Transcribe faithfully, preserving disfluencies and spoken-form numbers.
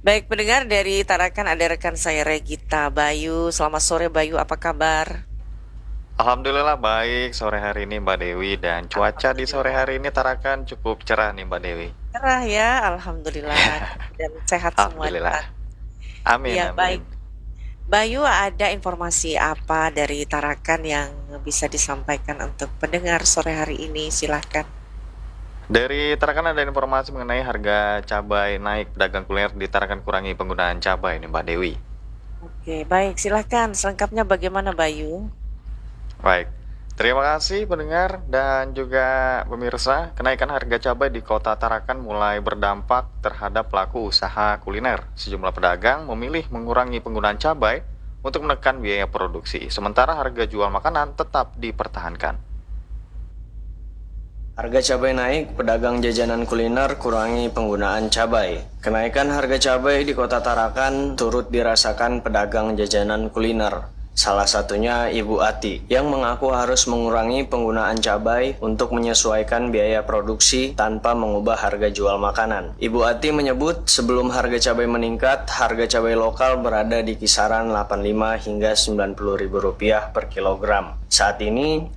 Baik pendengar, dari Tarakan ada rekan saya Regita Bayu. Selamat sore Bayu, apa kabar? Alhamdulillah baik sore hari ini Mbak Dewi, dan cuaca di sore Alhamdulillah. hari ini Tarakan cukup cerah nih Mbak Dewi. Cerah ya, Alhamdulillah. Dan sehat semuanya. Alhamdulillah. Amin Iya baik. amin. Bayu, ada informasi apa dari Tarakan yang bisa disampaikan untuk pendengar sore hari ini? Silahkan. Dari Tarakan ada informasi mengenai harga cabai naik, pedagang kuliner di Tarakan kurangi penggunaan cabai nih Mbak Dewi. Oke, baik. Silahkan. Selengkapnya bagaimana Bayu? Baik. Terima kasih pendengar dan juga pemirsa. Kenaikan harga cabai di Kota Tarakan mulai berdampak terhadap pelaku usaha kuliner. Sejumlah pedagang memilih mengurangi penggunaan cabai untuk menekan biaya produksi, sementara harga jual makanan tetap dipertahankan. Harga cabai naik, pedagang jajanan kuliner kurangi penggunaan cabai. Kenaikan harga cabai di Kota Tarakan turut dirasakan pedagang jajanan kuliner. Salah satunya Ibu Ati, yang mengaku harus mengurangi penggunaan cabai untuk menyesuaikan biaya produksi tanpa mengubah harga jual makanan. Ibu Ati menyebut sebelum harga cabai meningkat, harga cabai lokal berada di kisaran delapan puluh lima hingga sembilan puluh ribu rupiah per kilogram. Saat ini,